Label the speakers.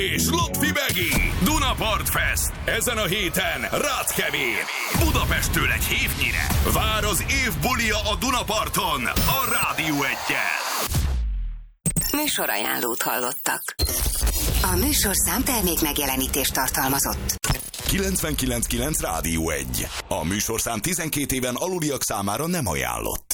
Speaker 1: és Lotfi Begi. Dunapart Fest. Ezen a héten Ráckevén. Budapesttől egy hévnyire. Vár az év bulia a Dunaparton. A Rádió 1-jel.
Speaker 2: Műsorajánlót hallottak. A műsorszám termék megjelenítést tartalmazott.
Speaker 1: 99.9 Rádió 1. A műsorszám 12 éven aluliak számára nem ajánlott.